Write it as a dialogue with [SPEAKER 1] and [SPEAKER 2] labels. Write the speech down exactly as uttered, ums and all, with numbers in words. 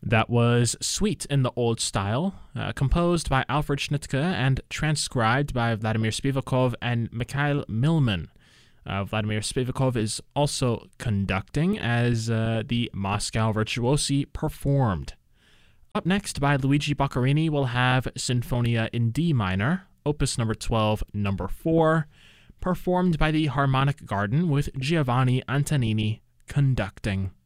[SPEAKER 1] That was Suite in the Old Style, uh, composed by Alfred Schnittke and transcribed by Vladimir Spivakov and Mikhail Milman. Uh, Vladimir Spivakov is also conducting as uh, the Moscow Virtuosi performed. Up next, by Luigi Boccherini, we'll have Sinfonia in D minor, opus number twelve, number four, performed by the Harmonic Garden with Giovanni Antonini conducting.